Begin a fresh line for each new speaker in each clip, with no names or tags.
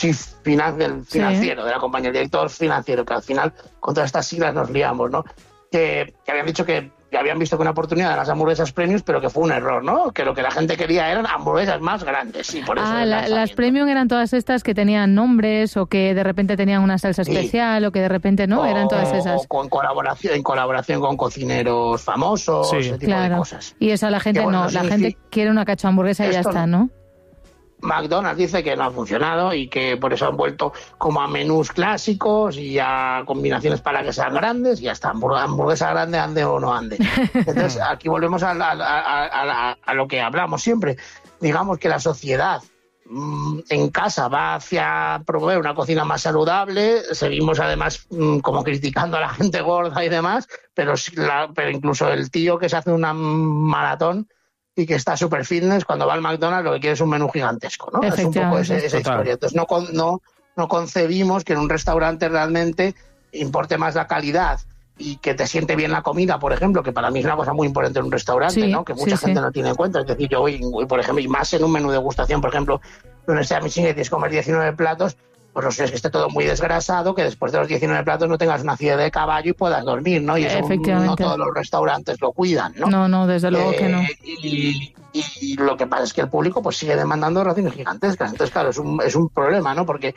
del financiero de la compañía, el director financiero, que al final con todas estas siglas nos liamos, ¿no? Que habían dicho que habían visto que una oportunidad de las hamburguesas premium, pero que fue un error, ¿no? Que lo que la gente quería eran hamburguesas más grandes, sí, por eso.
Las premium eran todas estas que tenían nombres o que de repente tenían una salsa especial o que de repente no, eran todas esas.
O en colaboración con cocineros famosos, ese tipo de cosas.
Y eso la gente la gente quiere una cacho hamburguesa y ya está, ¿no?
McDonald's dice que no ha funcionado y que por eso han vuelto como a menús clásicos y a combinaciones para que sean grandes y hasta hamburguesa grande, ande o no ande. Entonces aquí volvemos a lo que hablamos siempre. Digamos que la sociedad en casa va hacia promover una cocina más saludable, seguimos además como criticando a la gente gorda y demás, pero incluso el tío que se hace una maratón y que está super fitness, cuando va al McDonald's lo que quiere es un menú gigantesco, ¿no? Es un poco esa historia. Entonces no concebimos que en un restaurante realmente importe más la calidad y que te siente bien la comida, por ejemplo, que para mí es una cosa muy importante en un restaurante, ¿no? Que mucha gente no tiene en cuenta. Es decir, yo voy, por ejemplo, y más en un menú de degustación, por ejemplo, donde sea Michelin y tienes que comer 19 platos, pues no sé, es que esté todo muy desgrasado, que después de los 19 platos no tengas una acidez de caballo y puedas dormir, ¿no? Y eso no todos los restaurantes lo cuidan, ¿no?
No, desde luego que no.
Y lo que pasa es que el público pues sigue demandando raciones gigantescas. Entonces, claro, es un problema, ¿no? Porque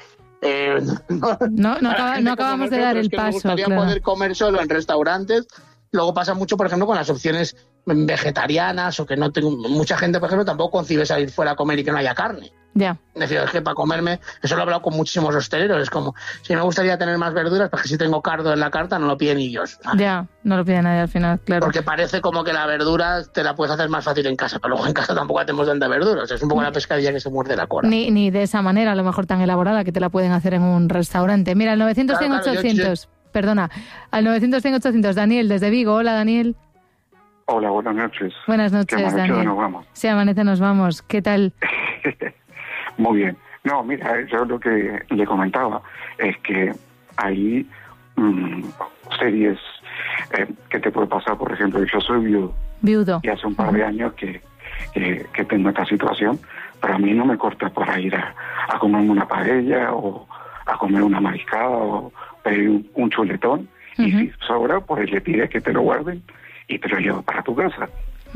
no acabamos de dar el paso.
Nos gustaría poder comer solo en restaurantes. Luego pasa mucho, por ejemplo, con las opciones vegetarianas o que no tengo... Mucha gente, por ejemplo, tampoco concibe salir fuera a comer y que no haya carne.
Ya.
Es decir, es que para comerme... Eso lo he hablado con muchísimos hosteleros. Es como, si me gustaría tener más verduras, porque si tengo cardo en la carta no lo piden ellos.
Ya, no lo pide nadie al final, claro.
Porque parece como que la verdura te la puedes hacer más fácil en casa, pero luego en casa tampoco hacemos tanta verdura. O sea, es un poco la pescadilla que se muerde la cola.
Ni de esa manera, a lo mejor tan elaborada, que te la pueden hacer en un restaurante. Mira, al 900-100-800... Perdona, al 900-100-800. Daniel, desde Vigo. Hola, Daniel.
Hola, buenas noches.
Buenas noches, Daniel.
Nos vamos.
Sí, amanece, nos vamos. ¿Qué tal?
Muy bien. No, mira, yo lo que le comentaba es que hay series que te puede pasar. Por ejemplo, yo soy viudo. Y hace un par de años que tengo esta situación, pero a mí no me corta para ir a comerme una paella o a comer una mariscada o pedir un chuletón, y si sobra, pues le pides que te lo guarden y te lo llevo para tu casa.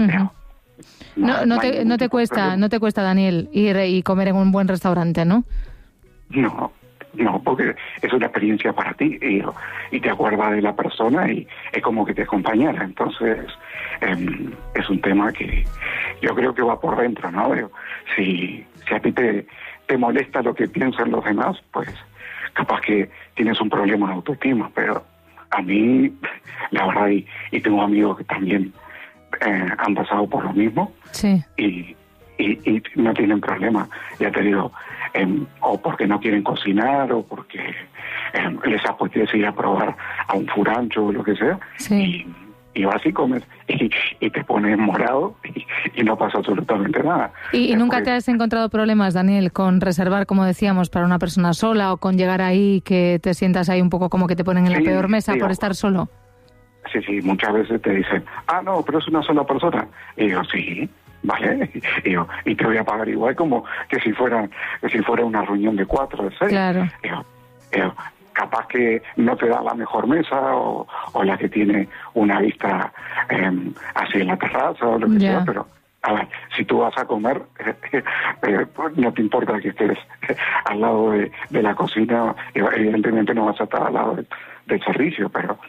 No te cuesta, Daniel, ir y comer en un buen restaurante, ¿no?
No, porque es una experiencia para ti y te acuerdas de la persona y es como que te acompañara. Entonces, es un tema que yo creo que va por dentro, ¿no? Si a ti te molesta lo que piensan los demás, pues capaz que tienes un problema de autoestima, pero a mí, la verdad, y tengo amigos que también han pasado por lo mismo, y no tienen problema, ya te digo, o porque no quieren cocinar, o porque les apetece ir a probar a un furancho o lo que sea, y vas y comes y te pones morado y no pasa absolutamente nada.
¿Y nunca te has encontrado problemas, Daniel, con reservar, como decíamos, para una persona sola, o con llegar ahí que te sientas ahí un poco como que te ponen en la peor mesa por estar solo?
Sí, muchas veces te dicen, no, pero es una sola persona. Y digo, sí, vale, y te voy a pagar igual como que si fuera una reunión de 4 o 6.
Claro.
Capaz que no te da la mejor mesa o la que tiene una vista hacia la terraza o lo que sea, pero a ver, si tú vas a comer, no te importa que estés al lado de la cocina, evidentemente no vas a estar al lado del servicio, pero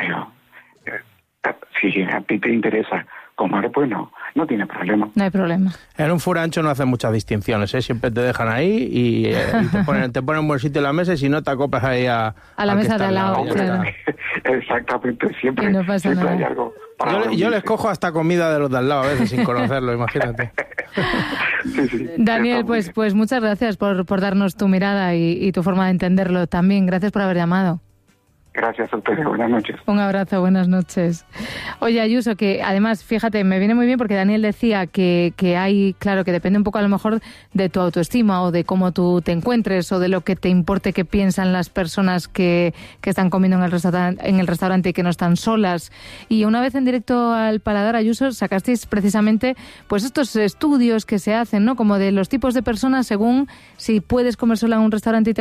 si a ti te interesa comer, pues no tiene problema.
No hay problema.
En un furancho no hacen muchas distinciones, ¿eh? Siempre te dejan ahí y te ponen buen sitio en la mesa, y si no te acoplas ahí a
la mesa de al lado.
Claro. Exactamente, siempre
nada.
Hay algo.
Yo les cojo hasta comida de los de al lado a veces sin conocerlo, imagínate.
Sí,
Daniel, pues muchas gracias por darnos tu mirada y tu forma de entenderlo también. Gracias por haber llamado.
Gracias a ustedes, buenas noches.
Un abrazo, buenas noches. Oye, Ayuso, que además, fíjate, me viene muy bien porque Daniel decía que hay, claro, que depende un poco a lo mejor de tu autoestima o de cómo tú te encuentres o de lo que te importe que piensan las personas que están comiendo en el restaurante y que no están solas. Y una vez en Directo al Paladar, Ayuso, sacasteis precisamente pues estos estudios que se hacen, ¿no? Como de los tipos de personas según si puedes comer sola en un restaurante y te